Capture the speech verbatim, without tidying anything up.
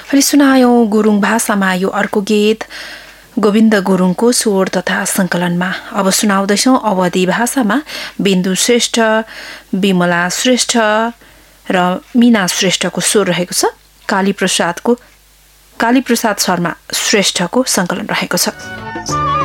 अहिले सुनायौं गुरुङ भाषामा यो अर्को गीत गोविन्द गुरुङको स्वर तथा संकलनमा। अब सुनाउँदैछौं अवधी भाषामा बिन्दु श्रेष्ठ, विमला श्रेष्ठ र मीना श्रेष्ठको स्वर रहेको छ। काली प्रसादको काली प्रसाद शर्मा श्रेष्ठको संकलन रहेको छ।